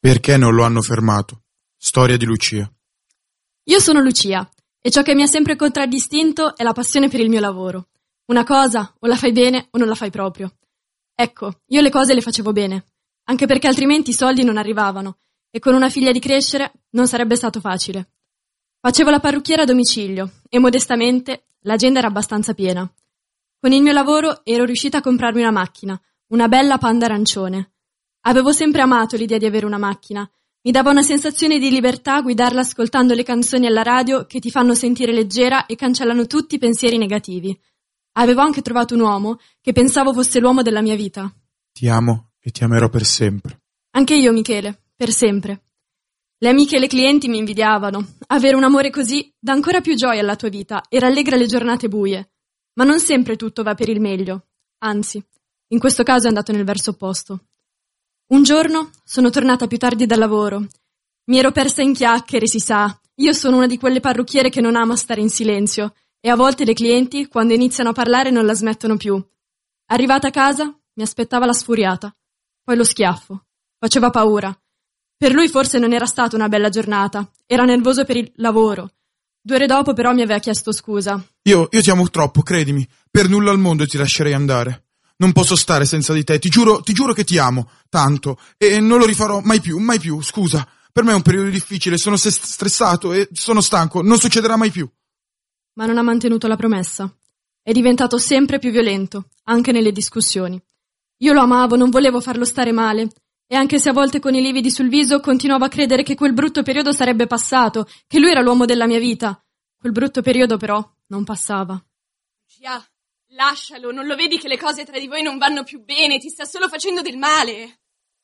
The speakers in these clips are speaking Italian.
Perché non lo hanno fermato? Storia di Lucia. Io sono Lucia e ciò che mi ha sempre contraddistinto è la passione per il mio lavoro. Una cosa o la fai bene o non la fai proprio. Ecco, io le cose le facevo bene, anche perché altrimenti i soldi non arrivavano e con una figlia di crescere non sarebbe stato facile. Facevo la parrucchiera a domicilio e modestamente l'agenda era abbastanza piena. Con il mio lavoro ero riuscita a comprarmi una macchina, una bella Panda arancione. Avevo sempre amato l'idea di avere una macchina. Mi dava una sensazione di libertà guidarla ascoltando le canzoni alla radio che ti fanno sentire leggera e cancellano tutti i pensieri negativi. Avevo anche trovato un uomo che pensavo fosse l'uomo della mia vita. Ti amo e ti amerò per sempre. Anche io, Michele, per sempre. Le amiche e le clienti mi invidiavano. Avere un amore così dà ancora più gioia alla tua vita e rallegra le giornate buie. Ma non sempre tutto va per il meglio. Anzi, in questo caso è andato nel verso opposto. Un giorno sono tornata più tardi dal lavoro. Mi ero persa in chiacchiere, si sa. Io sono una di quelle parrucchiere che non ama stare in silenzio e a volte le clienti, quando iniziano a parlare, non la smettono più. Arrivata a casa, mi aspettava la sfuriata. Poi lo schiaffo. Faceva paura. Per lui forse non era stata una bella giornata. Era nervoso per il lavoro. 2 ore dopo però mi aveva chiesto scusa. Io ti amo troppo, credimi. Per nulla al mondo ti lascerei andare. Non posso stare senza di te, ti giuro che ti amo, tanto, e non lo rifarò mai più, scusa. Per me è un periodo difficile, sono stressato e sono stanco, non succederà mai più. Ma non ha mantenuto la promessa. È diventato sempre più violento, anche nelle discussioni. Io lo amavo, non volevo farlo stare male, e anche se a volte con i lividi sul viso continuavo a credere che quel brutto periodo sarebbe passato, che lui era l'uomo della mia vita. Quel brutto periodo però non passava. Lucia, lascialo, non lo vedi che le cose tra di voi non vanno più bene, ti sta solo facendo del male.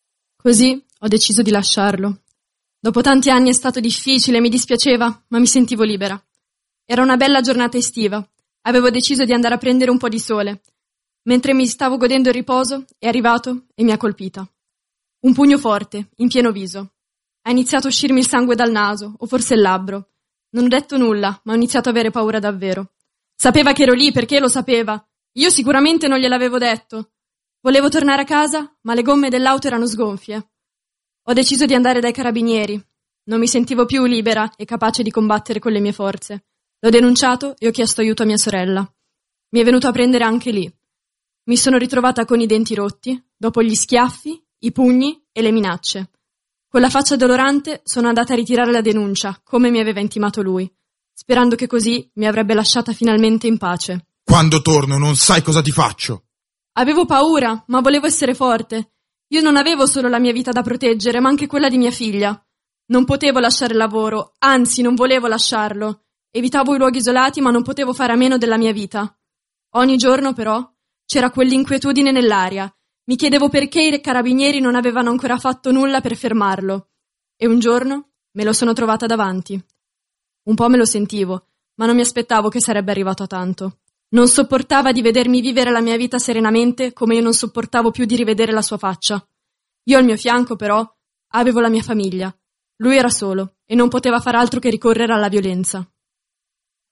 Così ho deciso di lasciarlo. Dopo tanti anni è stato difficile, mi dispiaceva, ma mi sentivo libera. Era una bella giornata estiva. Avevo deciso di andare a prendere un po' di sole. Mentre mi stavo godendo il riposo, è arrivato e mi ha colpita. Un pugno forte, in pieno viso. Ha iniziato a uscirmi il sangue dal naso, o forse il labbro. Non ho detto nulla, ma ho iniziato ad avere paura davvero. Sapeva che ero lì perché lo sapeva. Io sicuramente non gliel'avevo detto. Volevo tornare a casa, ma le gomme dell'auto erano sgonfie. Ho deciso di andare dai carabinieri. Non mi sentivo più libera e capace di combattere con le mie forze. L'ho denunciato e ho chiesto aiuto a mia sorella. Mi è venuto a prendere anche lì. Mi sono ritrovata con i denti rotti, dopo gli schiaffi, i pugni e le minacce. Con la faccia dolorante sono andata a ritirare la denuncia, come mi aveva intimato lui, sperando che così mi avrebbe lasciata finalmente in pace. Quando torno non sai cosa ti faccio. Avevo paura, ma volevo essere forte. Io non avevo solo la mia vita da proteggere, ma anche quella di mia figlia. Non potevo lasciare il lavoro, anzi non volevo lasciarlo. Evitavo i luoghi isolati, ma non potevo fare a meno della mia vita. Ogni giorno, però, c'era quell'inquietudine nell'aria. Mi chiedevo perché i carabinieri non avevano ancora fatto nulla per fermarlo. E un giorno me lo sono trovata davanti. Un po' me lo sentivo, ma non mi aspettavo che sarebbe arrivato a tanto. Non sopportava di vedermi vivere la mia vita serenamente come io non sopportavo più di rivedere la sua faccia. Io al mio fianco, però, avevo la mia famiglia. Lui era solo e non poteva far altro che ricorrere alla violenza.